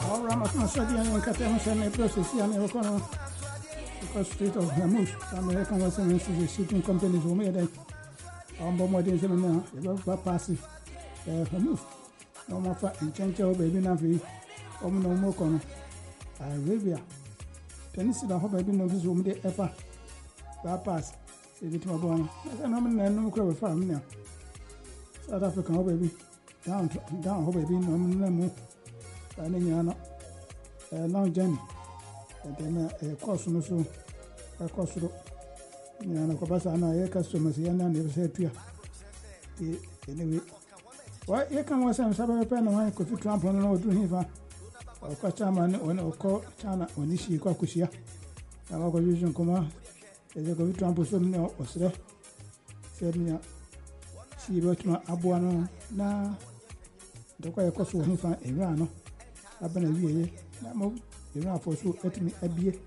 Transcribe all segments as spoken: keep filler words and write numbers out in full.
All right, I'm studying in Catherine process here in Okono because Street of Hamus, American Western Institute shipping companies who made it on Bomodin Zimmer, the Passy, Hamus. No more fat and change your baby Navi, or no more corner. Arabia. Tennessee, the whole baby knows whom they ever pass. Say it to my boy. I know no crowd of farm now. South African baby. Down, down, baby, no more. I know a long journey. And then a course no so a course. Yana Kobasana, a customers, and never said to you. Anyway, why you can was some suburb pen and could you tramp on an old river or Kachaman or call China or Nishi Kakushia? I will use in Kuma. As I go to trample some now was there. Said me, she wrote my abuano na. The quiet cost will he find a rano. I've been a year. Namo, you know, for so let me a beer.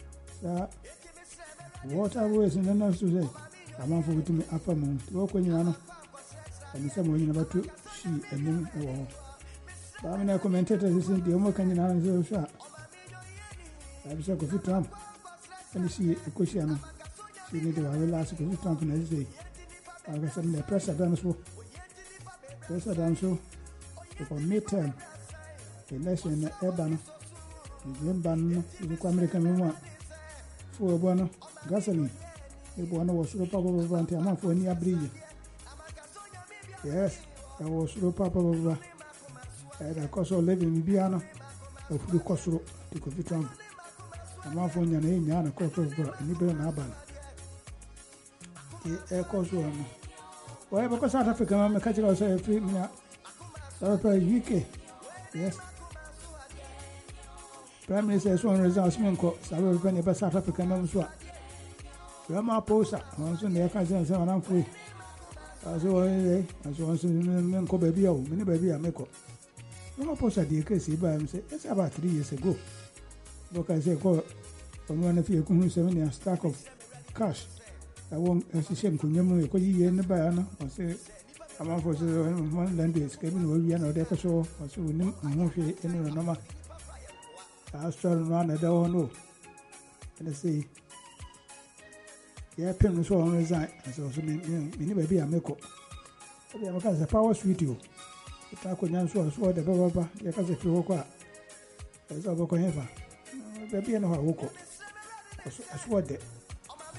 What I was in the nurse to say, I want for me upper moon to walk when you know. And someone about to see a name or. But I mean, I commented this in the American United States. I was a coffee trump. And you see a cushion. She need to have a last coffee trump in this day. I was in the press at Danso. Press at Danso. For midterm, election in Ebano, the Ban, the American one. For a bono, gasoline. The one was so probable to amount for any bridge. Yes, I was so probable. And I cost of living in Biano, of the Cosro to Coffee Trump. Amount for your name, Yana Cosro, and Ibn Aban. The air Cosro. Why, because South Africa, I'm a catcher of a free minute. South U K, yes. Prime Minister Swan results Minko, South Penny, but South Africa members what? Grandma Posa, once in the country and seven and free. As one, as once in Minko baby, oh, many baby I make up. No Posa, dear Casey, by him say, it's about three years ago. Look, I say, go from one of your seven and stack of cash. I won't, as a shame, could you go in the banner or say, I'm for one language, Kevin will be another episode, or so we move in a number. I was trying to run a door, no. And I say, yeah, pen was all resign, and so many baby I make up. Because the power sweet you. If I could answer, so the Baba, because if you walk out, as I walk on ever, baby, I know how I walk up. I swore that.